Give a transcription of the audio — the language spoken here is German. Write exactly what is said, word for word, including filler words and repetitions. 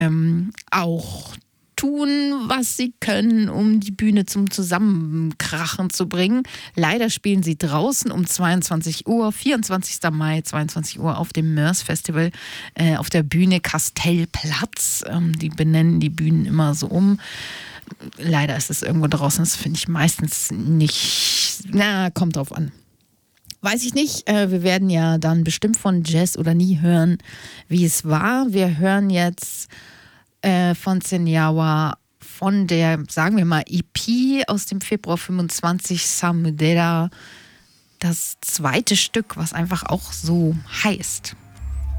ähm, auch tun, was sie können, um die Bühne zum Zusammenkrachen zu bringen. Leider spielen sie draußen um zweiundzwanzig Uhr, vierundzwanzigster Mai, zweiundzwanzig Uhr auf dem Mörs Festival äh, auf der Bühne Kastellplatz. Ähm, die benennen die Bühnen immer so um. Leider ist es irgendwo draußen, das finde ich meistens nicht, na, kommt drauf an. Weiß ich nicht, äh, wir werden ja dann bestimmt von Jazz oder Nie hören, wie es war. Wir hören jetzt äh, von Senyawa von der, sagen wir mal, E P aus dem Februar fünfundzwanzig, Samudera, das zweite Stück, was einfach auch so heißt.